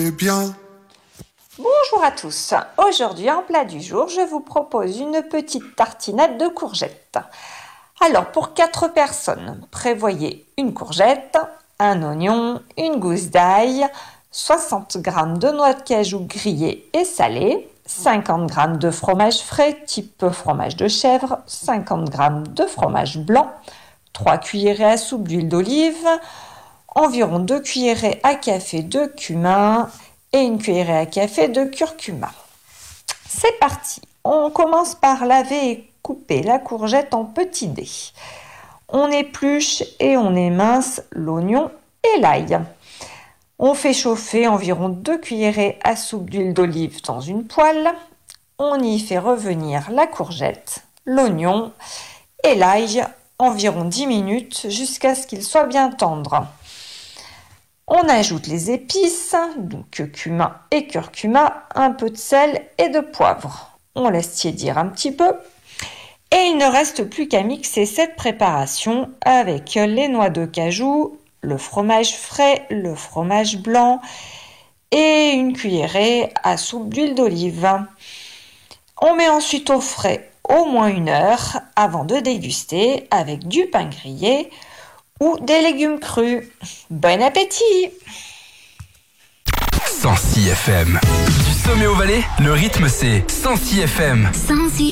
est bien. Bonjour à tous. Aujourd'hui, en plat du jour, je vous propose une petite tartinade de courgettes. Alors, pour 4 personnes, prévoyez une courgette, un oignon, une gousse d'ail, 60 g de noix de cajou grillées et salées, 50 g de fromage frais type fromage de chèvre, 50 g de fromage blanc, 3 cuillerées à soupe d'huile d'olive, environ 2 cuillerées à café de cumin et une cuillerée à café de curcuma. C'est parti. On commence par laver et couper la courgette en petits dés. On épluche et on émince l'oignon et l'ail. On fait chauffer environ 2 cuillerées à soupe d'huile d'olive dans une poêle. On y fait revenir la courgette, l'oignon et l'ail environ 10 minutes jusqu'à ce qu'ils soient bien tendres. On ajoute les épices, donc cumin et curcuma, un peu de sel et de poivre. On laisse tiédir un petit peu. Et il ne reste plus qu'à mixer cette préparation avec les noix de cajou, le fromage frais, le fromage blanc et une cuillerée à soupe d'huile d'olive. On met ensuite au frais au moins 1 heure avant de déguster avec du pain grillé ou des légumes crus. Bon appétit! 106 FM. Du sommet au Valais, le rythme c'est 106 FM. 106